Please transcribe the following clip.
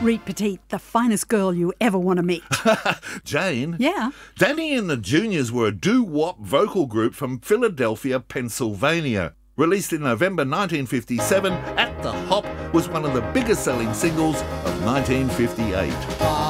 Reet Petite, the finest girl you ever want to meet. Jane? Yeah? Danny and the Juniors were a doo-wop vocal group from Philadelphia, Pennsylvania. Released in November 1957, At the Hop was one of the biggest selling singles of 1958.